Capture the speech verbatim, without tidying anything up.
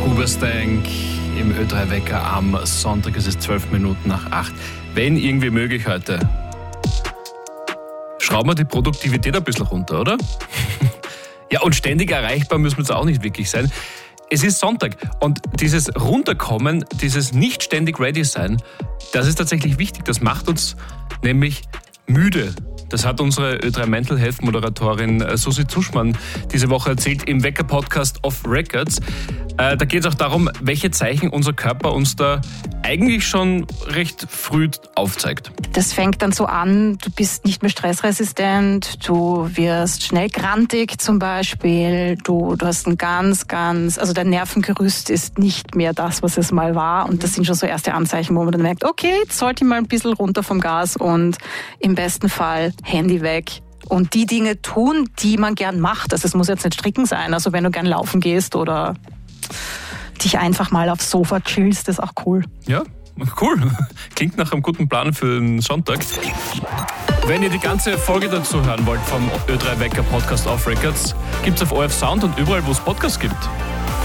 Huberstank im Ö drei Wecker am Sonntag. Es ist zwölf Minuten nach acht. Wenn irgendwie möglich heute, schrauben wir die Produktivität ein bisschen runter, oder? Ja, und ständig erreichbar müssen wir jetzt auch nicht wirklich sein. Es ist Sonntag und dieses Runterkommen, dieses nicht ständig ready sein, das ist tatsächlich wichtig. Das macht uns nämlich müde. Das hat unsere Ö drei Mental Health Moderatorin Susi Zuschmann diese Woche erzählt im Wecker-Podcast Off Records. Äh, da geht es auch darum, welche Zeichen unser Körper uns da eigentlich schon recht früh aufzeigt. Das fängt dann so an, du bist nicht mehr stressresistent, du wirst schnell grantig zum Beispiel, du, du hast ein ganz, ganz, also dein Nervengerüst ist nicht mehr das, was es mal war, und das sind schon so erste Anzeichen, wo man dann merkt, okay, jetzt sollte ich mal ein bisschen runter vom Gas und im besten Fall Handy weg und die Dinge tun, die man gern macht. Also es muss jetzt nicht stricken sein, also wenn du gern laufen gehst oder dich einfach mal aufs Sofa chillst, das ist auch cool. Ja, cool. Klingt nach einem guten Plan für den Sonntag. Wenn ihr die ganze Folge dazu hören wollt vom Ö drei Wecker Podcast Off Records, gibt's auf O R F Sound und überall, wo es Podcasts gibt.